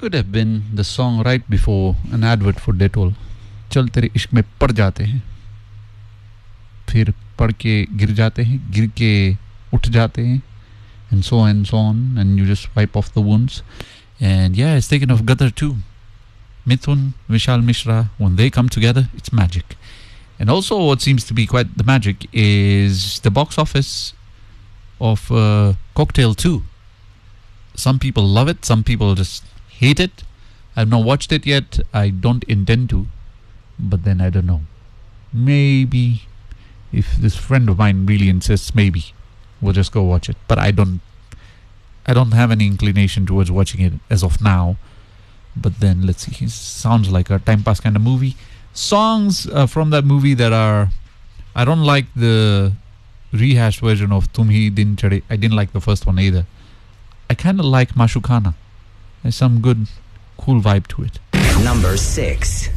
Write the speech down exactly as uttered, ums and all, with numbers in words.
could have been the song right before an advert for Dettol. चल तेरे इश्क में पड़ जाते हैं, फिर पड़ के गिर जाते हैं, गिर के उठ जाते हैं, and so on and so on, and you just wipe off the wounds. And yeah, it's taken of Gadar too. Mithun, Vishal Mishra, when they come together, it's magic. And also what seems to be quite the magic is the box office of uh, Cocktail two. Some people love it, some people just hate it. I've not watched it yet. I don't intend to, but then I don't know. Maybe if this friend of mine really insists, maybe we'll just go watch it. But I don't I don't have any inclination towards watching it as of now. But then let's see, it sounds like a time pass kind of movie. Songs uh, from that movie that are, I don't like the rehashed version of Tum Hi Din Chade. I didn't like the first one either. I kind of like Mashukana. There's some good, cool vibe to it. Number six.